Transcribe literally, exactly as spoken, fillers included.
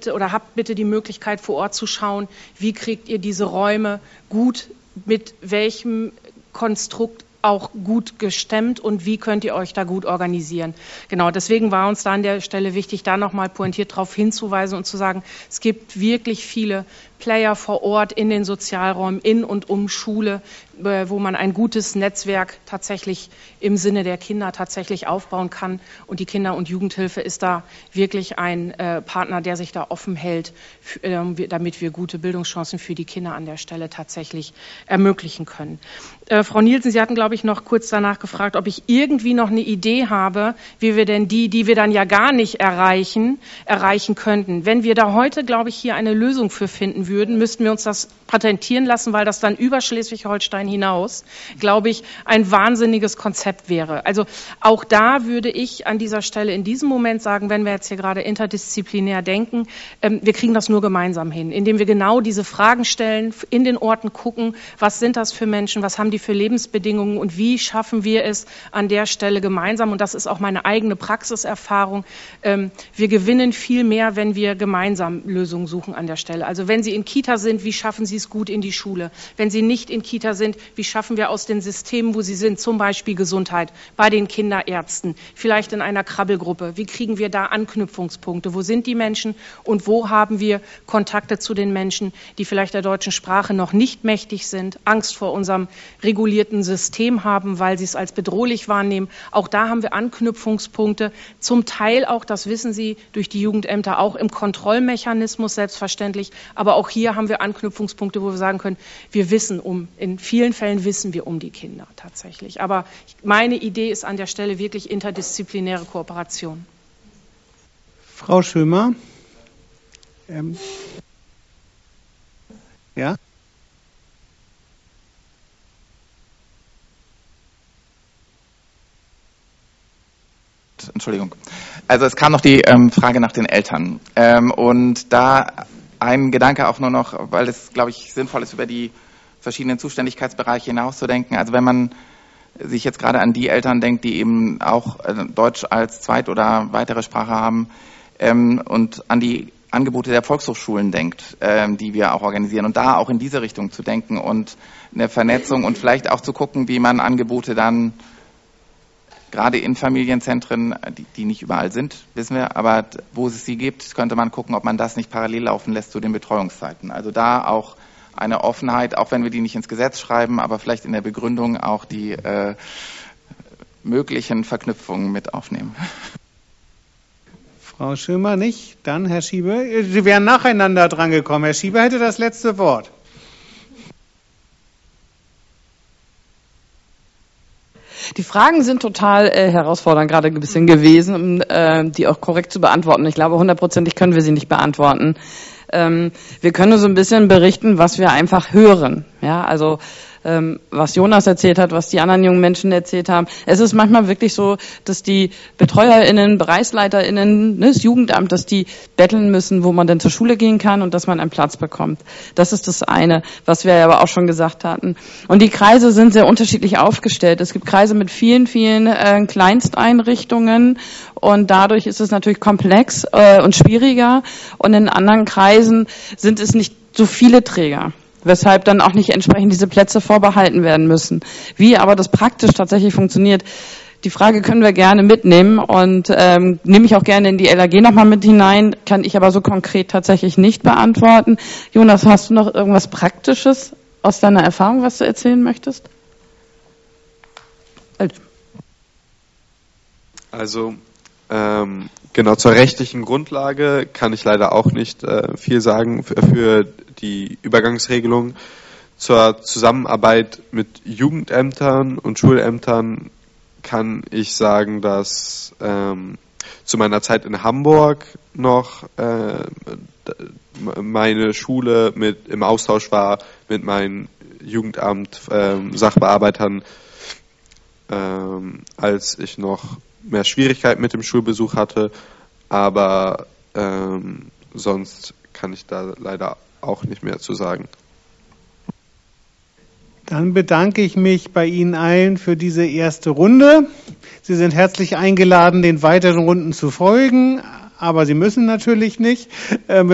bitte oder habt bitte die Möglichkeit, vor Ort zu schauen, wie kriegt ihr diese Räume gut, mit welchem Konstrukt auch gut gestemmt und wie könnt ihr euch da gut organisieren. Genau, deswegen war uns da an der Stelle wichtig, da nochmal pointiert darauf hinzuweisen und zu sagen, es gibt wirklich viele Player vor Ort in den Sozialräumen, in und um Schule, wo man ein gutes Netzwerk tatsächlich im Sinne der Kinder tatsächlich aufbauen kann. Und die Kinder- und Jugendhilfe ist da wirklich ein äh, Partner, der sich da offen hält, äh, damit wir gute Bildungschancen für die Kinder an der Stelle tatsächlich ermöglichen können. Äh, Frau Nielsen, Sie hatten, glaube ich, noch kurz danach gefragt, ob ich irgendwie noch eine Idee habe, wie wir denn die, die wir dann ja gar nicht erreichen, erreichen könnten. Wenn wir da heute, glaube ich, hier eine Lösung für finden würden, müssten wir uns das patentieren lassen, weil das dann über Schleswig-Holstein hinaus, glaube ich, ein wahnsinniges Konzept wäre. Also auch da würde ich an dieser Stelle in diesem Moment sagen, wenn wir jetzt hier gerade interdisziplinär denken, ähm, wir kriegen das nur gemeinsam hin, indem wir genau diese Fragen stellen, in den Orten gucken, was sind das für Menschen, was haben die für Lebensbedingungen und wie schaffen wir es an der Stelle gemeinsam. Und das ist auch meine eigene Praxiserfahrung. Ähm, wir gewinnen viel mehr, wenn wir gemeinsam Lösungen suchen an der Stelle. Also wenn Sie in Kita sind, wie schaffen Sie es gut in die Schule? Wenn Sie nicht in Kita sind, wie schaffen wir aus den Systemen, wo Sie sind, zum Beispiel Gesundheit, bei den Kinderärzten, vielleicht in einer Krabbelgruppe, wie kriegen wir da Anknüpfungspunkte? Wo sind die Menschen und wo haben wir Kontakte zu den Menschen, die vielleicht der deutschen Sprache noch nicht mächtig sind, Angst vor unserem regulierten System haben, weil sie es als bedrohlich wahrnehmen? Auch da haben wir Anknüpfungspunkte, zum Teil auch, das wissen Sie, durch die Jugendämter auch im Kontrollmechanismus selbstverständlich, aber auch hier haben wir Anknüpfungspunkte, wo wir sagen können, wir wissen um, in vielen Fällen wissen wir um die Kinder tatsächlich. Aber meine Idee ist an der Stelle wirklich interdisziplinäre Kooperation. Frau Schömer. Ähm. Ja? Entschuldigung. Also es kam noch die ähm, Frage nach den Eltern. Ähm, und da ein Gedanke auch nur noch, weil es, glaube ich, sinnvoll ist, über die verschiedenen Zuständigkeitsbereiche hinauszudenken. Also wenn man sich jetzt gerade an die Eltern denkt, die eben auch äh, Deutsch als Zweit- oder weitere Sprache haben ähm, und an die Angebote der Volkshochschulen denkt, ähm, die wir auch organisieren und da auch in diese Richtung zu denken und eine Vernetzung und vielleicht auch zu gucken, wie man Angebote dann gerade in Familienzentren, die, die nicht überall sind, wissen wir, aber wo es sie gibt, könnte man gucken, ob man das nicht parallel laufen lässt zu den Betreuungszeiten. Also da auch eine Offenheit, auch wenn wir die nicht ins Gesetz schreiben, aber vielleicht in der Begründung auch die äh, möglichen Verknüpfungen mit aufnehmen. Frau Schömer nicht? Dann Herr Schiebe. Sie wären nacheinander drangekommen. Herr Schiebe hätte das letzte Wort. Die Fragen sind total äh, herausfordernd gerade ein bisschen gewesen, um äh, die auch korrekt zu beantworten. Ich glaube, hundertprozentig können wir sie nicht beantworten. Ähm, wir können nur so ein bisschen berichten, was wir einfach hören. Ja, also ähm, was Jonas erzählt hat, was die anderen jungen Menschen erzählt haben. Es ist manchmal wirklich so, dass die BetreuerInnen, BereichsleiterInnen, ne, das Jugendamt, dass die betteln müssen, wo man denn zur Schule gehen kann und dass man einen Platz bekommt. Das ist das eine, was wir aber auch schon gesagt hatten. Und die Kreise sind sehr unterschiedlich aufgestellt. Es gibt Kreise mit vielen, vielen äh, Kleinsteinrichtungen und dadurch ist es natürlich komplex äh, und schwieriger. Und in anderen Kreisen sind es nicht so viele Träger, weshalb dann auch nicht entsprechend diese Plätze vorbehalten werden müssen. Wie aber das praktisch tatsächlich funktioniert, die Frage können wir gerne mitnehmen und ähm, nehme ich auch gerne in die L A G nochmal mit hinein, kann ich aber so konkret tatsächlich nicht beantworten. Jonas, hast du noch irgendwas Praktisches aus deiner Erfahrung, was du erzählen möchtest? Also ähm, genau zur rechtlichen Grundlage kann ich leider auch nicht äh, viel sagen für, für die Übergangsregelung. Zur Zusammenarbeit mit Jugendämtern und Schulämtern kann ich sagen, dass ähm, zu meiner Zeit in Hamburg noch äh, meine Schule mit im Austausch war mit meinen Jugendamt äh, Sachbearbeitern, äh, als ich noch mehr Schwierigkeiten mit dem Schulbesuch hatte, aber ähm, sonst kann ich da leider auch nicht mehr zu sagen. Dann bedanke ich mich bei Ihnen allen für diese erste Runde. Sie sind herzlich eingeladen, den weiteren Runden zu folgen, aber Sie müssen natürlich nicht.